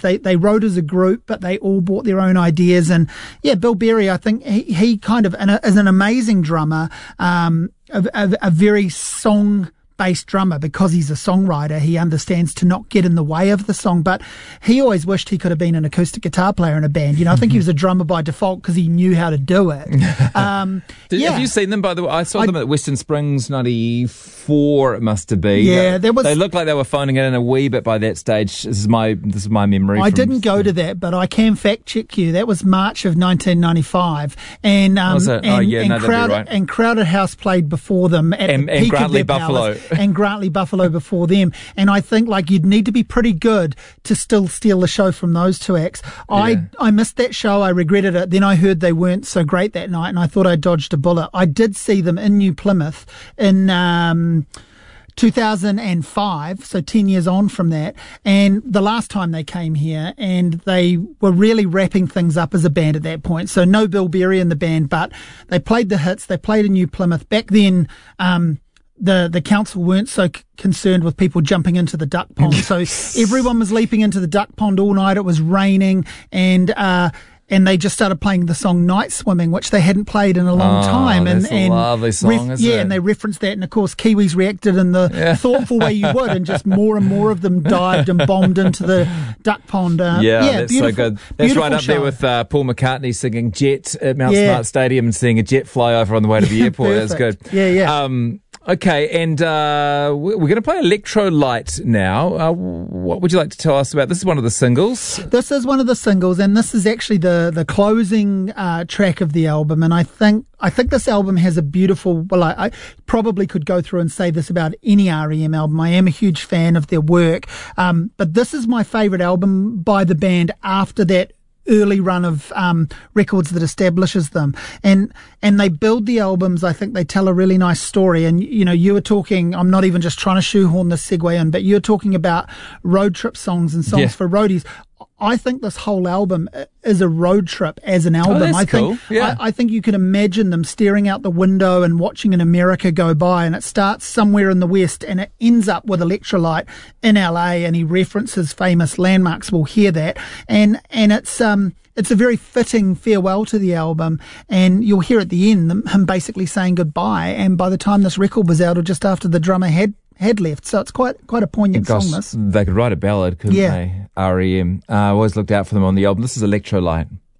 They wrote as a group, but they all brought their own ideas. And yeah, Bill Berry, I think he kind of is an amazing drummer, a very song-based drummer. Because he's a songwriter, he understands to not get in the way of the song, but he always wished he could have been an acoustic guitar player in a band. I think he was a drummer by default because he knew how to do it. Have you seen them, by the way? I saw them at Western Springs 94, it must have been. Yeah, they looked like they were phoning it in a wee bit by that stage. This is my memory. I didn't go to that, but I can fact check you. That was March of 1995, and was it? And Crowded House played before them at the peak Grantley of their Buffalo. powers, and Grantley Buffalo before them. And I think you'd need to be pretty good to still steal the show from those two acts. I missed that show. I regretted it. Then I heard they weren't so great that night, and I thought I dodged a bullet. I did see them in New Plymouth in 2005, so 10 years on from that, and the last time they came here, and they were really wrapping things up as a band at that point. So no Bill Berry in the band, but they played the hits. They played in New Plymouth. Back then, the council weren't so concerned with people jumping into the duck pond, so everyone was leaping into the duck pond all night. It was raining, and they just started playing the song Night Swimming, which they hadn't played in a long time. That's a lovely song, isn't it? Yeah, and they referenced that. And, of course, Kiwis reacted in the thoughtful way you would, and just more and more of them dived and bombed into the duck pond. That's so good. That's right up there with Paul McCartney singing Jet at Mount Smart Stadium and seeing a jet fly over on the way to the airport. That's good. Yeah. Okay, and we're going to play Electrolyte now. What would you like to tell us about? This is one of the singles. This is one of the singles, and this is actually the closing track of the album. And I think this album has a beautiful. Well, I probably could go through and say this about any REM album. I am a huge fan of their work, but this is my favourite album by the band after that early run of records that establishes them, and they build the albums. I think they tell a really nice story. And you were talking, I'm not even just trying to shoehorn this segue in, but you're talking about road trip songs and songs for roadies. I think this whole album is a road trip as an album. That's cool. I think you can imagine them staring out the window and watching an America go by, and it starts somewhere in the West and it ends up with Electrolyte in LA, and he references famous landmarks. We'll hear that. And it's a very fitting farewell to the album, and you'll hear at the end him basically saying goodbye. And by the time this record was out, or just after the drummer had left, so it's quite a poignant song. This they could write a ballad, couldn't they? REM. I always looked out for them on the album. This is Electrolyte.